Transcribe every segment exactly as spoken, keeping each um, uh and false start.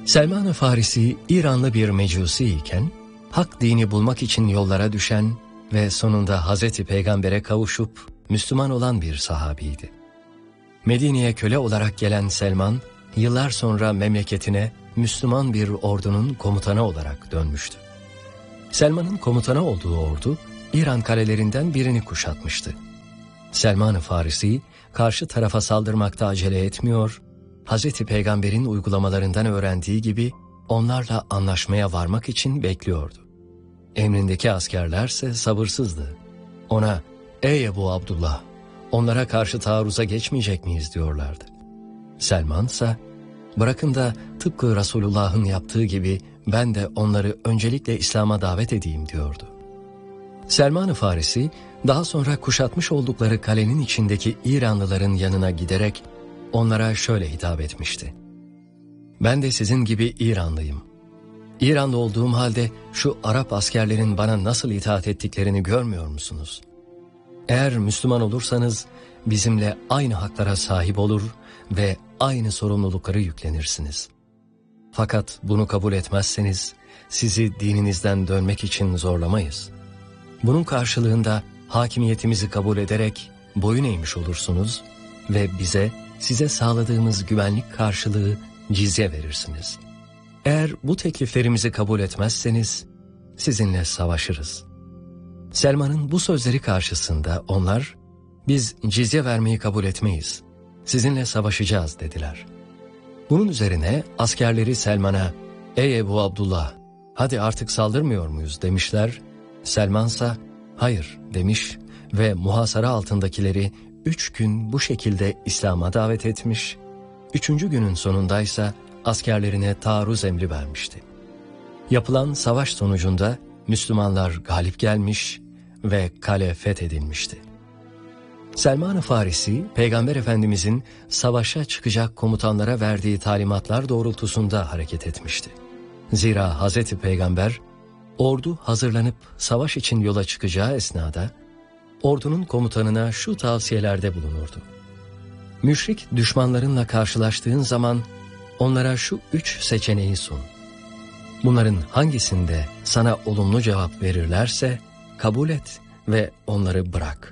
Selman-ı Farisi İranlı bir mecusi iken, hak dini bulmak için yollara düşen ve sonunda Hazreti Peygamber'e kavuşup Müslüman olan bir sahabiydi. Medine'ye köle olarak gelen Selman, yıllar sonra memleketine Müslüman bir ordunun komutanı olarak dönmüştü. Selman'ın komutanı olduğu ordu, İran kalelerinden birini kuşatmıştı. Selman-ı Farisi, karşı tarafa saldırmakta acele etmiyor, Hazreti Peygamber'in uygulamalarından öğrendiği gibi onlarla anlaşmaya varmak için bekliyordu. Emrindeki askerlerse sabırsızdı. Ona, "Ey Ebu Abdullah, onlara karşı taarruza geçmeyecek miyiz?" diyorlardı. Selman ise, "Bırakın da tıpkı Resulullah'ın yaptığı gibi ben de onları öncelikle İslam'a davet edeyim." diyordu. Selman-ı Farisi daha sonra kuşatmış oldukları kalenin içindeki İranlıların yanına giderek onlara şöyle hitap etmişti: "Ben de sizin gibi İranlıyım. İranlı olduğum halde şu Arap askerlerin bana nasıl itaat ettiklerini görmüyor musunuz? Eğer Müslüman olursanız bizimle aynı haklara sahip olur ve aynı sorumlulukları yüklenirsiniz. Fakat bunu kabul etmezseniz sizi dininizden dönmek için zorlamayız. Bunun karşılığında hakimiyetimizi kabul ederek boyun eğmiş olursunuz ve bize size sağladığımız güvenlik karşılığı cizye verirsiniz. Eğer bu tekliflerimizi kabul etmezseniz sizinle savaşırız." Selman'ın bu sözleri karşısında onlar, "Biz cizye vermeyi kabul etmeyiz, sizinle savaşacağız." dediler. Bunun üzerine askerleri Selman'a, "Ey Ebu Abdullah, hadi artık saldırmıyor muyuz?" demişler. Selmansa, "Hayır." demiş ve muhasara altındakileri üç gün bu şekilde İslam'a davet etmiş, üçüncü günün sonundaysa askerlerine taarruz emri vermişti. Yapılan savaş sonucunda Müslümanlar galip gelmiş ve kale fethedilmişti. Selman-ı Farisi, Peygamber Efendimizin savaşa çıkacak komutanlara verdiği talimatlar doğrultusunda hareket etmişti. Zira Hazreti Peygamber, ordu hazırlanıp savaş için yola çıkacağı esnada, ordunun komutanına şu tavsiyelerde bulunurdu: "Müşrik düşmanlarınla karşılaştığın zaman onlara şu üç seçeneği sun. Bunların hangisinde sana olumlu cevap verirlerse kabul et ve onları bırak.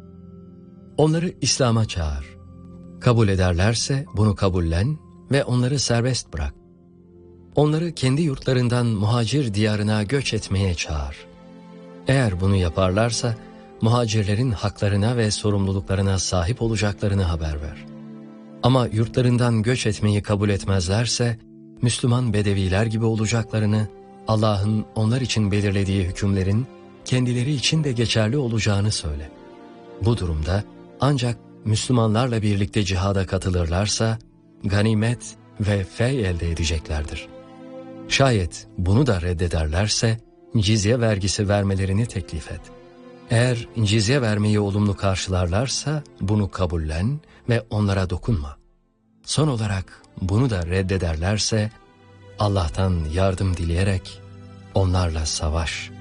Onları İslam'a çağır. Kabul ederlerse bunu kabullen ve onları serbest bırak. Onları kendi yurtlarından muhacir diyarına göç etmeye çağır. Eğer bunu yaparlarsa muhacirlerin haklarına ve sorumluluklarına sahip olacaklarını haber ver. Ama yurtlarından göç etmeyi kabul etmezlerse Müslüman bedeviler gibi olacaklarını, Allah'ın onlar için belirlediği hükümlerin kendileri için de geçerli olacağını söyle. Bu durumda ancak Müslümanlarla birlikte cihada katılırlarsa ganimet ve fey elde edeceklerdir. Şayet bunu da reddederlerse cizye vergisi vermelerini teklif et. Eğer cizye vermeyi olumlu karşılarlarsa bunu kabullen ve onlara dokunma. Son olarak bunu da reddederlerse Allah'tan yardım dileyerek onlarla savaş."